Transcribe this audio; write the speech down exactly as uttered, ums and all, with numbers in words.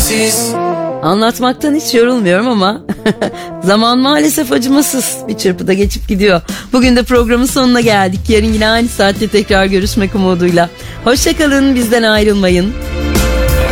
sensiz. Anlatmaktan hiç yorulmuyorum ama zaman maalesef acımasız, bir çırpıda geçip gidiyor. Bugün de programın sonuna geldik. Yarın yine aynı saatte tekrar görüşmek umuduyla. Hoşçakalın, bizden ayrılmayın.